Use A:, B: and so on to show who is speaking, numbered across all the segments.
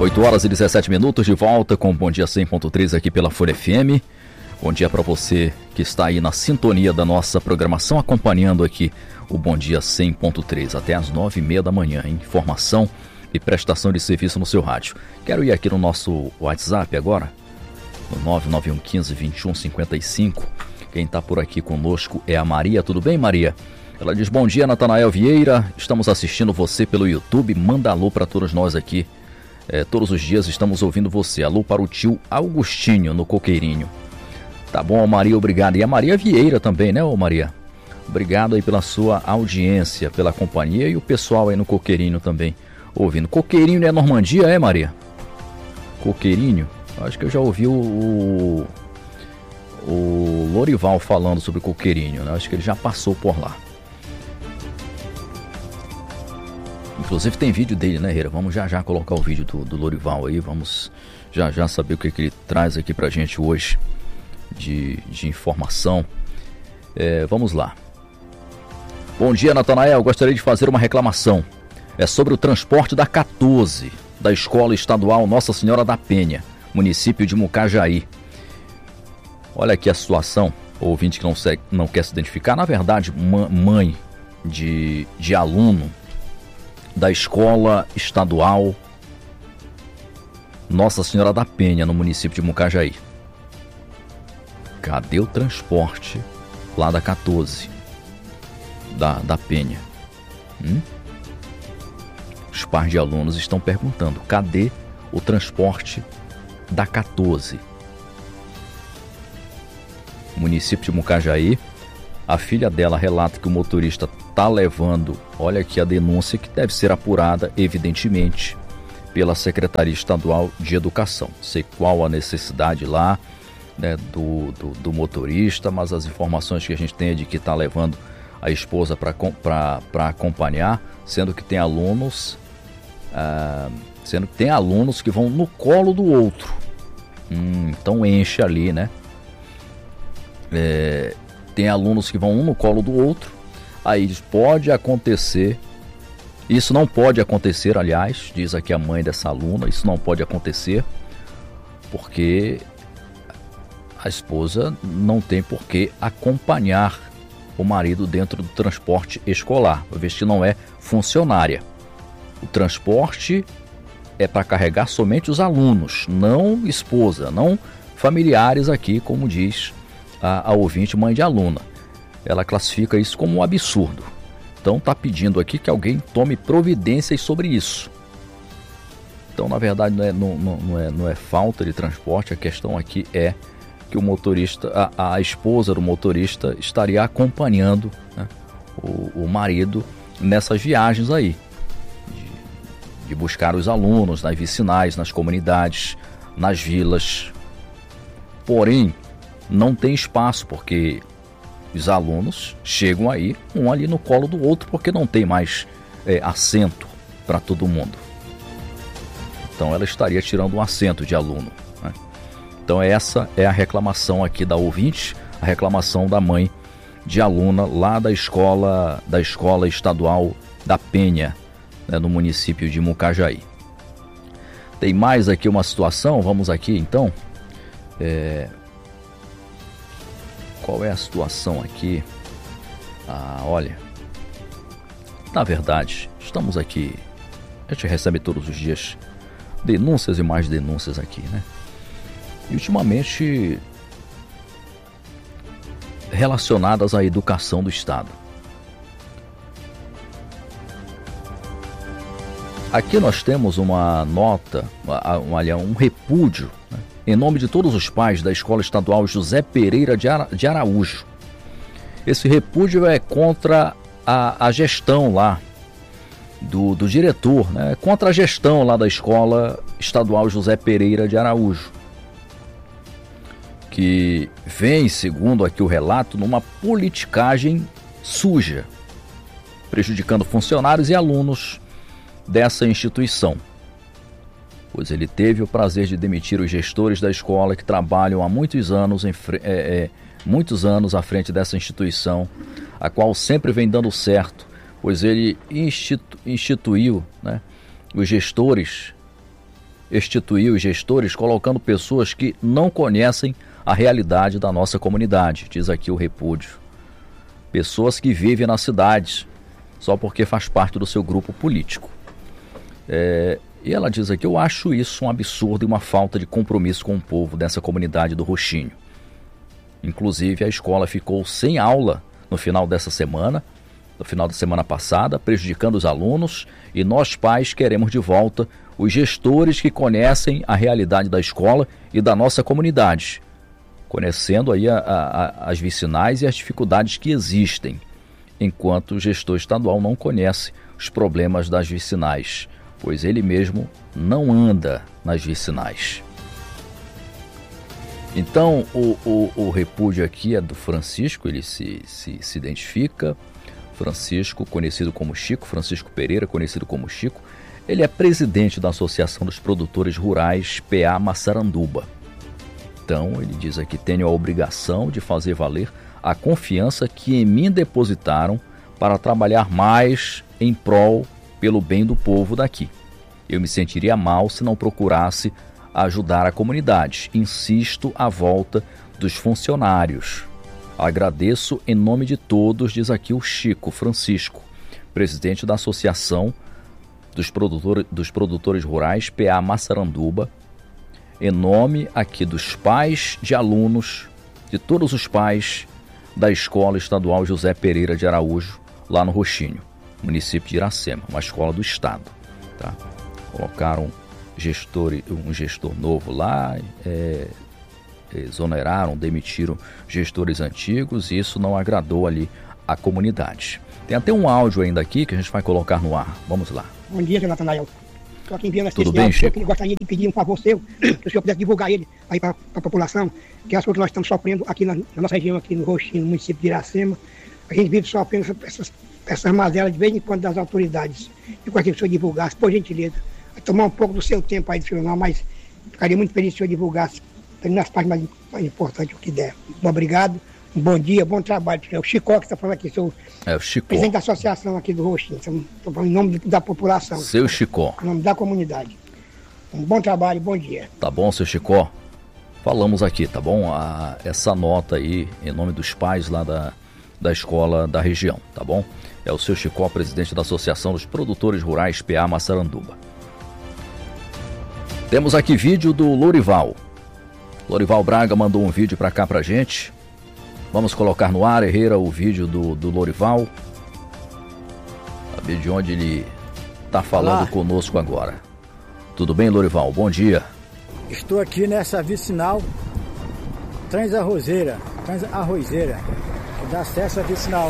A: 8h17, de volta com o Bom Dia 100.3 aqui pela Folha FM. Bom dia para você que está aí na sintonia da nossa programação, acompanhando aqui o Bom Dia 100.3 até às 9h30 da manhã. Informação e prestação de serviço no seu rádio. Quero ir aqui no nosso WhatsApp agora, no 991152155. Quem está por aqui conosco é a Maria. Tudo bem, Maria? Ela diz: bom dia, Natanael Vieira. Estamos assistindo você pelo YouTube. Manda alô para todos nós aqui. Todos os dias estamos ouvindo você. Alô para o tio Augustinho, no Coqueirinho. Tá bom, Maria, obrigado. E a Maria Vieira também, né, ô Maria? Obrigado aí pela sua audiência, pela companhia, e o pessoal aí no Coqueirinho também ouvindo. Coqueirinho é Normandia, é, Maria? Coqueirinho? Acho que eu já ouvi o Lorival falando sobre Coqueirinho, né? Acho que ele já passou por lá. Inclusive tem vídeo dele, né, Herrera? Vamos já colocar o vídeo do Lorival aí. Vamos já saber o que ele traz aqui pra gente hoje de informação. Vamos lá. Bom dia, Natanael. Gostaria de fazer uma reclamação. É sobre o transporte da 14 da Escola Estadual Nossa Senhora da Penha, município de Mucajaí. Olha aqui a situação. O ouvinte que não quer se identificar, na verdade, mãe de aluno da Escola Estadual Nossa Senhora da Penha, no município de Mucajaí. Cadê o transporte lá da 14 da Penha? Os pais de alunos estão perguntando: cadê o transporte da 14? Município de Mucajaí. A filha dela relata que o motorista está levando, olha aqui a denúncia, que deve ser apurada, evidentemente, pela Secretaria Estadual de Educação. Sei qual a necessidade lá, né, do motorista, mas as informações que a gente tem é de que está levando a esposa para acompanhar, sendo que tem alunos que vão no colo do outro. Então enche ali, né? Tem alunos que vão um no colo do outro. Aí pode acontecer, isso não pode acontecer, aliás, diz aqui a mãe dessa aluna, isso não pode acontecer porque a esposa não tem por que acompanhar o marido dentro do transporte escolar, uma vez que não é funcionária. O transporte é para carregar somente os alunos, não esposa, não familiares aqui, como diz a ouvinte, mãe de aluna. Ela classifica isso como um absurdo. Então está pedindo aqui que alguém tome providências sobre isso. Então, na verdade, não é falta de transporte. A questão aqui é que o motorista, a esposa do motorista estaria acompanhando, né, o marido nessas viagens aí, de buscar os alunos nas vicinais, nas comunidades, nas vilas. Porém, não tem espaço, porque os alunos chegam aí, um ali no colo do outro, porque não tem mais assento para todo mundo. Então ela estaria tirando um assento de aluno, né? Então essa é a reclamação aqui da ouvinte, a reclamação da mãe de aluna lá da escola estadual da Penha, né, no município de Mucajaí. Tem mais aqui uma situação, vamos aqui então. Qual é a situação aqui? Olha, na verdade, estamos aqui, a gente recebe todos os dias denúncias e mais denúncias aqui, né? E ultimamente relacionadas à educação do Estado. Aqui nós temos uma nota, um repúdio, né, em nome de todos os pais da Escola Estadual José Pereira de Araújo. Esse repúdio é contra a gestão lá do diretor, né? Contra a gestão lá da Escola Estadual José Pereira de Araújo, que vem, segundo aqui o relato, numa politicagem suja, prejudicando funcionários e alunos dessa instituição, pois ele teve o prazer de demitir os gestores da escola que trabalham há muitos anos à frente dessa instituição, a qual sempre vem dando certo, pois ele instituiu, né, os gestores instituir os gestores colocando pessoas que não conhecem a realidade da nossa comunidade, diz aqui o repúdio. Pessoas que vivem nas cidades, só porque faz parte do seu grupo político. E ela diz aqui, eu acho isso um absurdo e uma falta de compromisso com o povo dessa comunidade do Roxinho. Inclusive, a escola ficou sem aula no final dessa semana, no final da semana passada, prejudicando os alunos, e nós pais queremos de volta os gestores que conhecem a realidade da escola e da nossa comunidade, conhecendo aí as vicinais e as dificuldades que existem, enquanto o gestor estadual não conhece os problemas das vicinais, pois ele mesmo não anda nas vicinais. Então, o repúdio aqui é do Francisco, ele se identifica. Francisco, conhecido como Chico, Francisco Pereira, conhecido como Chico, ele é presidente da Associação dos Produtores Rurais PA Massaranduba. Então, ele diz aqui, tenho a obrigação de fazer valer a confiança que em mim depositaram para trabalhar mais em prol pelo bem do povo daqui. Eu me sentiria mal se não procurasse ajudar a comunidade. Insisto a volta dos funcionários. Agradeço em nome de todos, diz aqui o Chico Francisco, presidente da Associação dos Produtores Rurais PA Massaranduba, em nome aqui dos pais de alunos, de todos os pais da Escola Estadual José Pereira de Araújo, lá no Roxinho, município de Iracema, uma escola do estado. Tá? Colocaram um gestor novo lá, exoneraram, demitiram gestores antigos e isso não agradou ali a comunidade. Tem até um áudio ainda aqui que a gente vai colocar no ar. Vamos lá.
B: Bom dia, Natanael. Estou aqui enviando
A: Tudo bem, Chico?
B: Eu gostaria de pedir um favor seu, que o senhor pudesse divulgar ele aí para a população, que é as coisas que nós estamos sofrendo aqui na nossa região, aqui no Roxinho, no município de Iracema. A gente vive sofrendo essas mazelas de vez em quando das autoridades. Eu gostaria que o senhor divulgasse, por gentileza. Vai tomar um pouco do seu tempo aí do senhor, mas ficaria muito feliz se o senhor divulgasse nas partes mais importantes, o que der. Muito obrigado, um bom dia, bom trabalho. É o Chicó que está falando aqui, sou
A: o Chicó,
B: presidente da associação aqui do Roxinho. Estou falando em nome da população.
A: Seu Chicó.
B: Em nome da comunidade. Um bom trabalho, bom dia.
A: Tá bom, seu Chicó? Falamos aqui, tá bom? Essa nota aí, em nome dos pais lá da escola da região, tá bom? É o seu Chicó, presidente da Associação dos Produtores Rurais PA Massaranduba. Temos aqui vídeo do Lorival. Lorival Braga mandou um vídeo para cá pra gente. Vamos colocar no ar, Herrera, o vídeo do Lorival. Saber de onde ele está falando conosco agora. Tudo bem, Lorival? Bom dia.
C: Estou aqui nessa vicinal Transarrozeira, que dá acesso à vicinal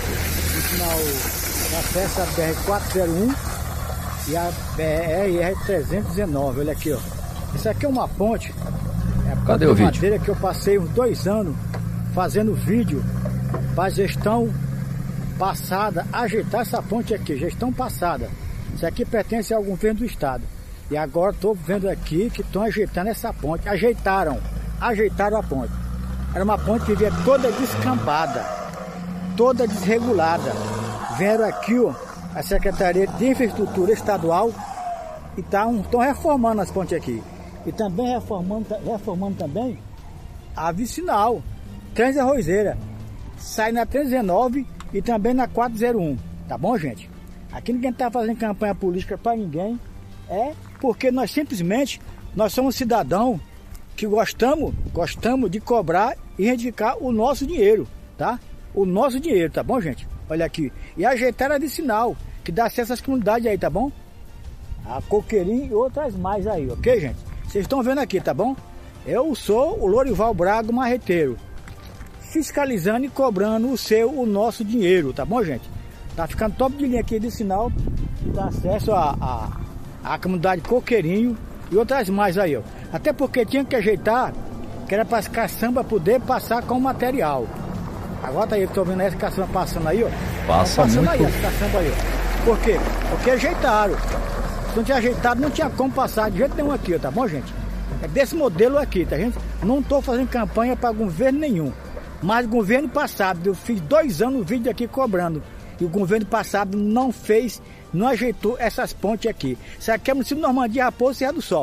C: dá acesso à BR-401 e a BR-319. Olha aqui, ó. Isso aqui é uma ponte.
A: Cadê o vídeo?
C: Madeira que eu passei uns 2 anos fazendo vídeo para a gestão passada, ajeitar essa ponte aqui, gestão passada. Isso aqui pertence ao governo do estado. E agora estou vendo aqui que estão ajeitando essa ponte. Ajeitaram a ponte. Era uma ponte que vinha toda descampada, toda desregulada. Vieram aqui, ó, a Secretaria de Infraestrutura Estadual e estão reformando as pontes aqui. E também reformando também a vicinal Transarrozeira. Sai na 319 e também na 401. Tá bom, gente? Aqui ninguém está fazendo campanha política para ninguém. É porque nós simplesmente somos cidadão que gostamos de cobrar e reivindicar o nosso dinheiro, tá? O nosso dinheiro, tá bom, gente? Olha aqui. E ajeitar a vicinal, que dá acesso às comunidades aí, tá bom? A Coqueirinho e outras mais aí, ok, gente? Vocês estão vendo aqui, tá bom? Eu sou o Lorival Braga, marreteiro, fiscalizando e cobrando o nosso dinheiro, tá bom, gente? Tá ficando top de linha aqui de sinal, que dá acesso à comunidade Coqueirinho e outras mais aí, ó. Até porque tinha que ajeitar, que era para as caçambas poder passar com material. Agora tá aí, tô vendo essa caçamba passando aí, ó.
A: Passando muito.
C: Aí, essa caçamba aí, ó. Por quê? Porque ajeitaram. Se não tinha ajeitado, não tinha como passar de jeito nenhum aqui, ó, tá bom, gente? É desse modelo aqui, tá, gente? Não tô fazendo campanha para governo nenhum. Mas o governo passado, eu fiz 2 anos o vídeo aqui cobrando. E o governo passado não ajeitou essas pontes aqui. Isso aqui é o município de Normandia, Raposo e Serra do Sol.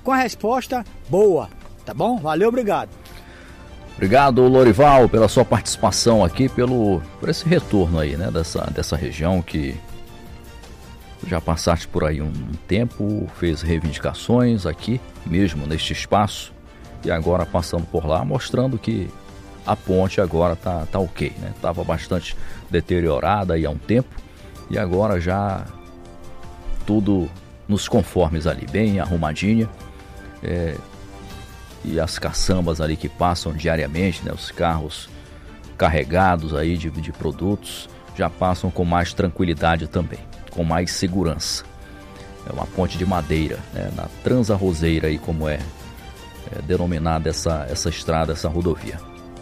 C: com a resposta boa, tá bom? Valeu, obrigado.
A: Obrigado, Lorival, pela sua participação aqui, por esse retorno aí, né, dessa região que já passaste por aí um tempo, fez reivindicações aqui mesmo neste espaço e agora passando por lá, mostrando que a ponte agora tá ok, né? Estava bastante deteriorada aí há um tempo e agora já tudo nos conformes ali, bem arrumadinha, e as caçambas ali que passam diariamente, né? Os carros carregados aí de produtos já passam com mais tranquilidade também, com mais segurança. É uma ponte de madeira, né? Na Transarrozeira aí, como é denominada essa estrada, essa rodovia.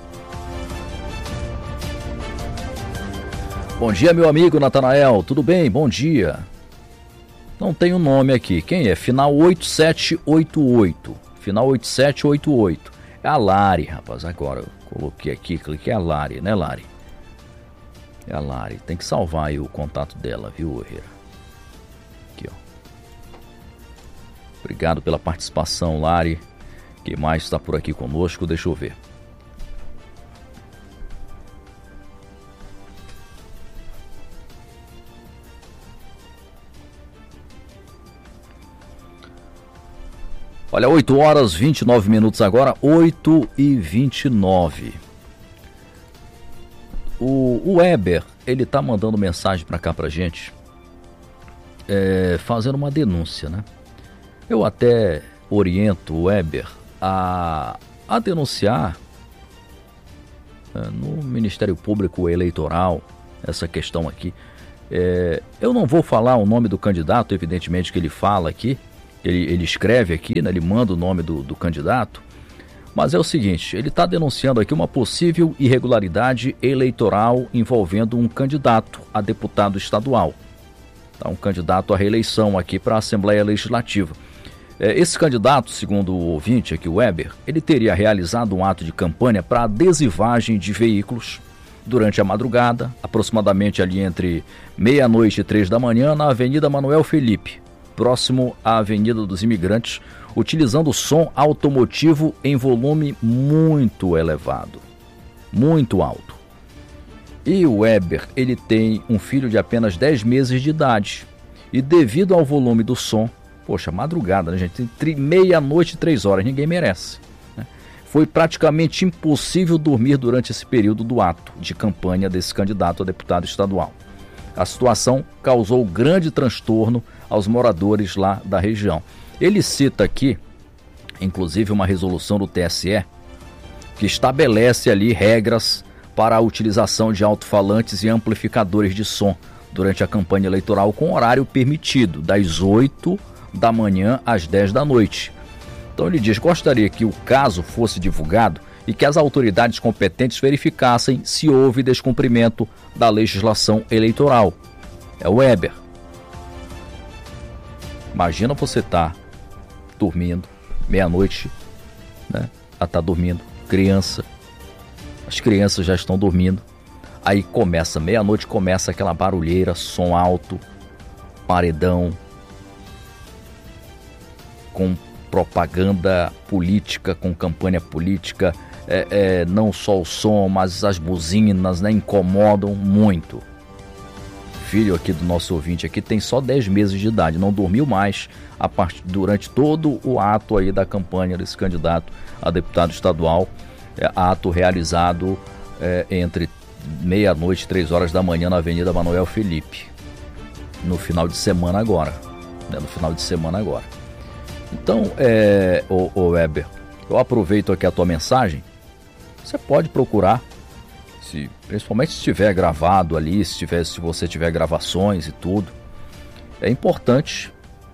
A: Bom dia, meu amigo Natanael, tudo bem? Bom dia. Não tem o nome aqui, quem é? Final 8788, final 8788, é a Lari, rapaz, agora eu coloquei aqui, cliquei, a Lari, né, Lari? É a Lari, tem que salvar aí o contato dela, viu, Herrera? Aqui, ó. Obrigado pela participação, Lari. Quem mais está por aqui conosco? Deixa eu ver. Olha, 8 horas 29 minutos agora, 8h29. O Weber, ele tá mandando mensagem para cá pra gente, fazendo uma denúncia, né? Eu até oriento o Weber a denunciar no Ministério Público Eleitoral essa questão aqui. Eu não vou falar o nome do candidato, evidentemente que ele fala aqui, ele escreve aqui, né, ele manda o nome do candidato, mas é o seguinte, ele está denunciando aqui uma possível irregularidade eleitoral envolvendo um candidato a deputado estadual, tá, um candidato à reeleição aqui para a Assembleia Legislativa. Esse candidato, segundo o ouvinte aqui, o Weber, ele teria realizado um ato de campanha para adesivagem de veículos durante a madrugada, aproximadamente ali entre meia-noite e 3 da manhã, na Avenida Manuel Felipe, próximo à Avenida dos Imigrantes, utilizando som automotivo em volume muito elevado, muito alto. E o Weber, ele tem um filho de apenas 10 meses de idade, e devido ao volume do som, poxa, madrugada, né, gente? Entre meia-noite e 3 horas, ninguém merece, né? Foi praticamente impossível dormir durante esse período do ato de campanha desse candidato a deputado estadual. A situação causou grande transtorno aos moradores lá da região. Ele cita aqui, inclusive, uma resolução do TSE que estabelece ali regras para a utilização de alto-falantes e amplificadores de som durante a campanha eleitoral com horário permitido, das 8 da manhã às 10 da noite. Então ele diz, gostaria que o caso fosse divulgado e que as autoridades competentes verificassem se houve descumprimento da legislação eleitoral. É o Weber. Imagina você estar dormindo, meia-noite, né? Tá dormindo, criança, as crianças já estão dormindo, aí começa, meia-noite começa aquela barulheira, som alto, paredão, com propaganda política, com campanha política, não só o som, mas as buzinas, né, incomodam muito. Filho aqui do nosso ouvinte aqui tem só 10 meses de idade, não dormiu mais durante todo o ato aí da campanha desse candidato a deputado estadual, ato realizado entre meia-noite e 3 horas da manhã na Avenida Manuel Felipe, no final de semana agora, né, Então, o Weber, eu aproveito aqui a tua mensagem, você pode procurar, principalmente se tiver gravado ali, se você tiver gravações e tudo, é importante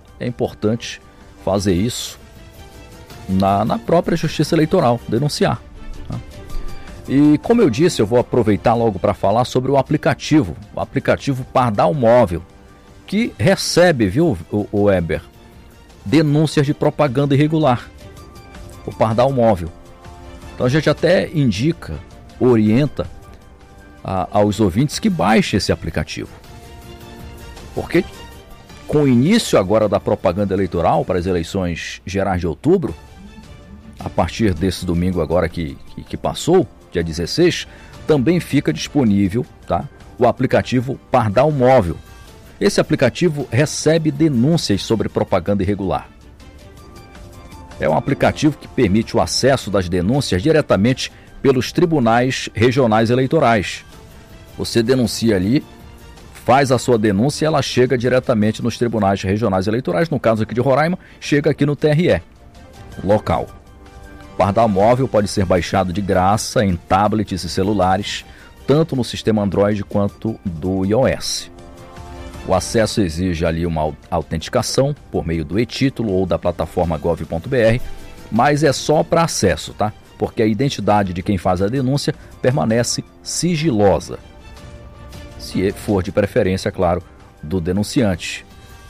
A: fazer isso na própria Justiça Eleitoral, denunciar. Tá? E como eu disse, eu vou aproveitar logo para falar sobre o aplicativo Pardal Móvel, que recebe, viu, o Weber, denúncias de propaganda irregular, o Pardal Móvel. Então a gente até indica, orienta aos ouvintes que baixem esse aplicativo, porque com o início agora da propaganda eleitoral para as eleições gerais de outubro, a partir desse domingo agora que passou, dia 16, também fica disponível, tá, o aplicativo Pardal Móvel. Esse aplicativo recebe denúncias sobre propaganda irregular. É um aplicativo que permite o acesso das denúncias diretamente pelos tribunais regionais eleitorais. Você denuncia ali, faz a sua denúncia e ela chega diretamente nos tribunais regionais eleitorais. No caso aqui de Roraima, chega aqui no TRE local. O Pardal Móvel pode ser baixado de graça em tablets e celulares, tanto no sistema Android quanto do iOS. O acesso exige ali uma autenticação por meio do e-título ou da plataforma gov.br, mas é só para acesso, tá? Porque a identidade de quem faz a denúncia permanece sigilosa. Se for de preferência, claro, do denunciante.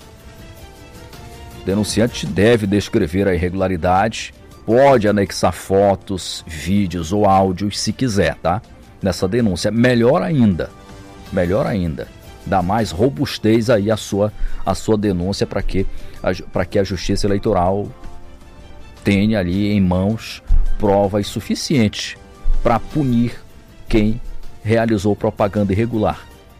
A: O denunciante deve descrever a irregularidade, pode anexar fotos, vídeos ou áudios se quiser, tá? Nessa denúncia, melhor ainda, dá mais robustez aí a sua denúncia para que a Justiça Eleitoral tenha ali em mãos provas suficientes para punir quem realizou propaganda irregular.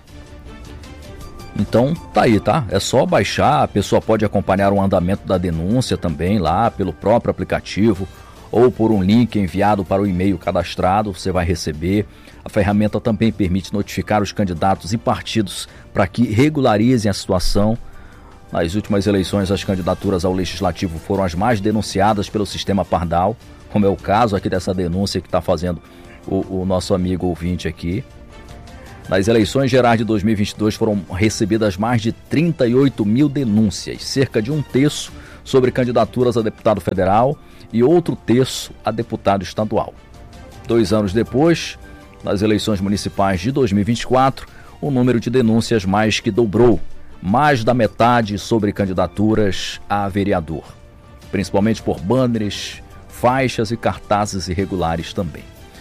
A: Então tá aí, tá? É só baixar, a pessoa pode acompanhar o andamento da denúncia também lá pelo próprio aplicativo ou por um link enviado para o e-mail cadastrado, você vai receber. A ferramenta também permite notificar os candidatos e partidos para que regularizem a situação. Nas últimas eleições, as candidaturas ao Legislativo foram as mais denunciadas pelo sistema Pardal, como é o caso aqui dessa denúncia que está fazendo o nosso amigo ouvinte aqui. Nas eleições gerais de 2022 foram recebidas mais de 38 mil denúncias, cerca de um terço sobre candidaturas a deputado federal e outro terço a deputado estadual. 2 anos depois, nas eleições municipais de 2024, o número de denúncias mais que dobrou, mais da metade sobre candidaturas a vereador, principalmente por banners, faixas e cartazes irregulares também.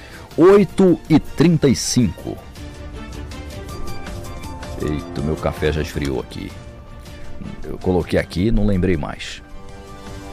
A: 8h35. Eita, meu café já esfriou aqui. Eu coloquei aqui e não lembrei mais.